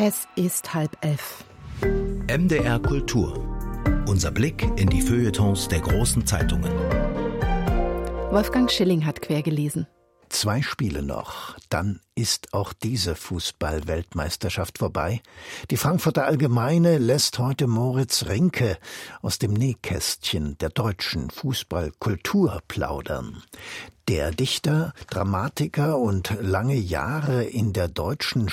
Es ist 10:30. MDR Kultur. Unser Blick in die Feuilletons der großen Zeitungen. Wolfgang Schilling hat quergelesen. 2 Spiele noch, dann ist auch diese Fußball-Weltmeisterschaft vorbei. Die Frankfurter Allgemeine lässt heute Moritz Rinke aus dem Nähkästchen der deutschen Fußballkultur plaudern. Der Dichter, Dramatiker und lange Jahre in der deutschen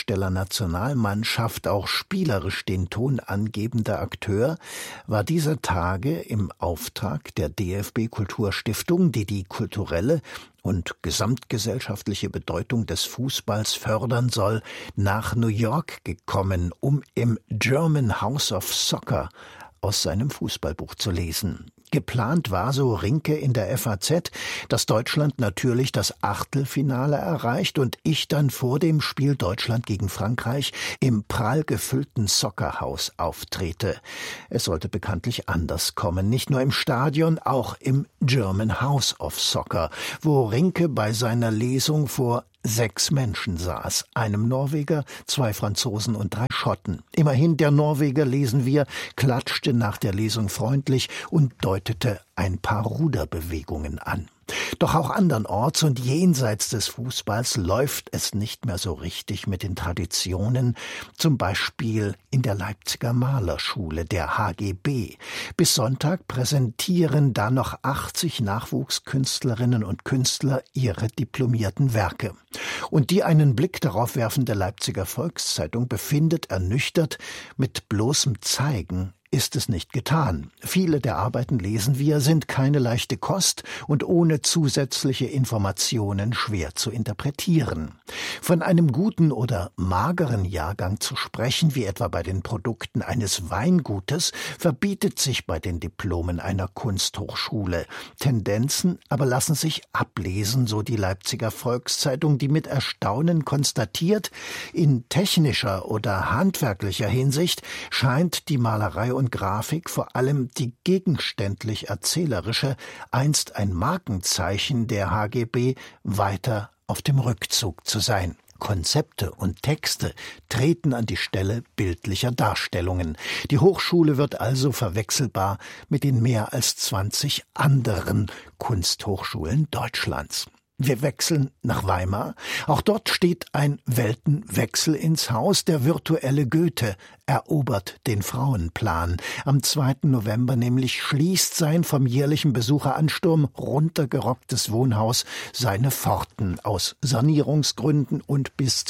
Schriftstellernationalmannschaft auch spielerisch den Ton angebende Akteur war dieser Tage im Auftrag der DFB-Kulturstiftung, die die kulturelle und gesamtgesellschaftliche Bedeutung des Fußballs fördern soll, nach New York gekommen, um im German House of Soccer aus seinem Fußballbuch zu lesen. Geplant war, so Rinke in der FAZ, dass Deutschland natürlich das Achtelfinale erreicht und ich dann vor dem Spiel Deutschland gegen Frankreich im prall gefüllten Soccerhaus auftrete. Es sollte bekanntlich anders kommen, nicht nur im Stadion, auch im German House of Soccer, wo Rinke bei seiner Lesung vor 6 Menschen saß, einem Norweger, 2 Franzosen und 3 Schotten. Immerhin, der Norweger, lesen wir, klatschte nach der Lesung freundlich und deutete ein paar Ruderbewegungen an. Doch auch andernorts und jenseits des Fußballs läuft es nicht mehr so richtig mit den Traditionen, zum Beispiel in der Leipziger Malerschule, der HGB. Bis Sonntag präsentieren da noch 80 Nachwuchskünstlerinnen und Künstler ihre diplomierten Werke. Und die einen Blick darauf werfende Leipziger Volkszeitung befindet ernüchtert, mit bloßem Zeigen ist es nicht getan. Viele der Arbeiten, lesen wir, sind keine leichte Kost und ohne zusätzliche Informationen schwer zu interpretieren. Von einem guten oder mageren Jahrgang zu sprechen, wie etwa bei den Produkten eines Weingutes, verbietet sich bei den Diplomen einer Kunsthochschule. Tendenzen aber lassen sich ablesen, so die Leipziger Volkszeitung, die mit Erstaunen konstatiert, in technischer oder handwerklicher Hinsicht scheint die Malerei und Grafik, vor allem die gegenständlich erzählerische, einst ein Markenzeichen der HGB, weiter auf dem Rückzug zu sein. Konzepte und Texte treten an die Stelle bildlicher Darstellungen. Die Hochschule wird also verwechselbar mit den mehr als 20 anderen Kunsthochschulen Deutschlands. Wir wechseln nach Weimar. Auch dort steht ein Weltenwechsel ins Haus. Der virtuelle Goethe erobert den Frauenplan. Am 2. November nämlich schließt sein vom jährlichen Besucheransturm runtergerocktes Wohnhaus seine Pforten aus Sanierungsgründen und bis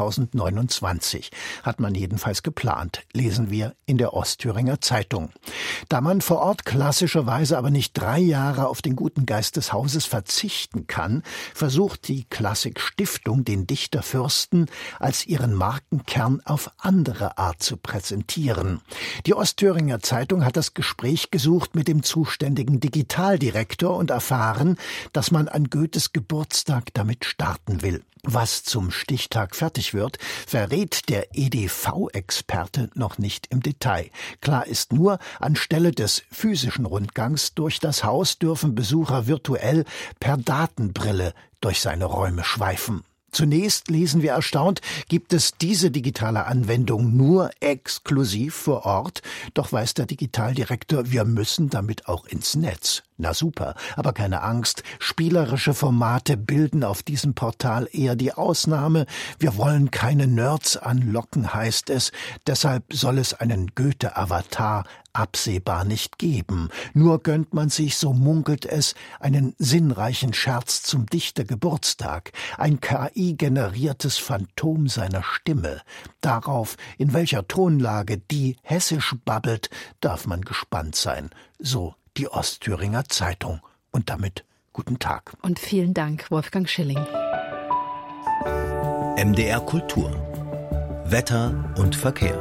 2029. Hat man jedenfalls geplant, lesen wir in der Ostthüringer Zeitung. Da man vor Ort klassischerweise aber nicht 3 Jahre auf den guten Geist des Hauses verzichten kann, versucht die Klassik-Stiftung, den Dichterfürsten als ihren Markenkern auf andere Art zu präsentieren. Die Ostthüringer Zeitung hat das Gespräch gesucht mit dem zuständigen Digitaldirektor und erfahren, dass man an Goethes Geburtstag damit starten will. Was zum Stichtag fertig wird, verrät der EDV-Experte noch nicht im Detail. Klar ist nur, anstelle des physischen Rundgangs durch das Haus dürfen Besucher virtuell per Datenbrille durch seine Räume schweifen. Zunächst, lesen wir erstaunt, gibt es diese digitale Anwendung nur exklusiv vor Ort. Doch weiß der Digitaldirektor, wir müssen damit auch ins Netz. Na super, aber keine Angst, spielerische Formate bilden auf diesem Portal eher die Ausnahme. Wir wollen keine Nerds anlocken, heißt es. Deshalb soll es einen Goethe-Avatar absehbar nicht geben. Nur gönnt man sich, so munkelt es, einen sinnreichen Scherz zum Dichtergeburtstag. Ein KI-generiertes Phantom seiner Stimme. Darauf, in welcher Tonlage die hessisch babbelt, darf man gespannt sein. So die Ostthüringer Zeitung. Und damit guten Tag. Und vielen Dank, Wolfgang Schilling. MDR Kultur. Wetter und Verkehr.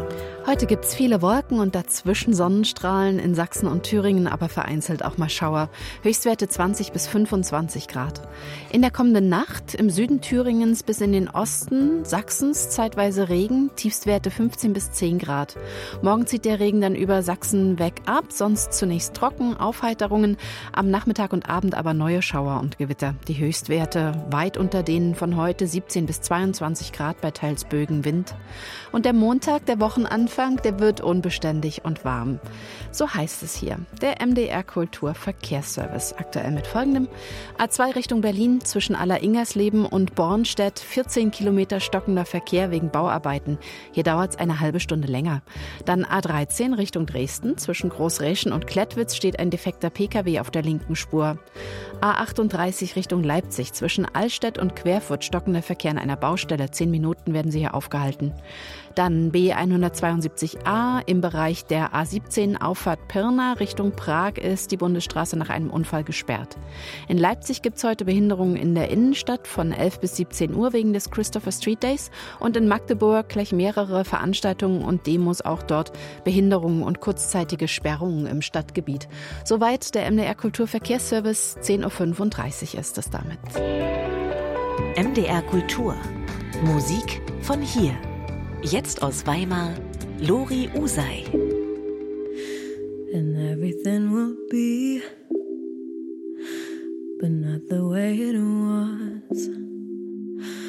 Heute gibt's viele Wolken und dazwischen Sonnenstrahlen in Sachsen und Thüringen, aber vereinzelt auch mal Schauer. Höchstwerte 20 bis 25 Grad. In der kommenden Nacht im Süden Thüringens bis in den Osten Sachsens zeitweise Regen, Tiefstwerte 15 bis 10 Grad. Morgen zieht der Regen dann über Sachsen weg ab, sonst zunächst trocken, Aufheiterungen, am Nachmittag und Abend aber neue Schauer und Gewitter. Die Höchstwerte weit unter denen von heute, 17 bis 22 Grad bei teils Bögen Wind. Und der Montag, der Wochenanfang, der wird unbeständig und warm. So heißt es hier. Der MDR Kultur Verkehrsservice. Aktuell mit folgendem: A2 Richtung Berlin zwischen Alleringersleben und Bornstedt 14 Kilometer stockender Verkehr wegen Bauarbeiten. Hier dauert es eine halbe Stunde länger. Dann A13 Richtung Dresden zwischen Großräschen und Klettwitz steht ein defekter Pkw auf der linken Spur. A38 Richtung Leipzig zwischen Allstedt und Querfurt stockender Verkehr an einer Baustelle. 10 Minuten werden Sie hier aufgehalten. Dann B172a im Bereich der A17 Auffahrt Pirna Richtung Prag ist die Bundesstraße nach einem Unfall gesperrt. In Leipzig gibt es heute Behinderungen in der Innenstadt von 11 bis 17 Uhr wegen des Christopher Street Days und in Magdeburg gleich mehrere Veranstaltungen und Demos, auch dort Behinderungen und kurzzeitige Sperrungen im Stadtgebiet. Soweit der MDR Kulturverkehrsservice, 10.35 Uhr ist es damit. MDR Kultur. Musik von hier. Jetzt aus Weimar, Lori Usai. And everything will be, but not the way it was.